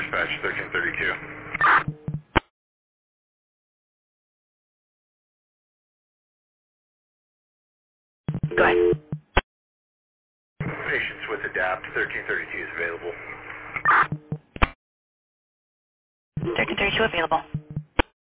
dispatch 1332. Go ahead. Patients with ADAPT 1332 is available. 1332 available.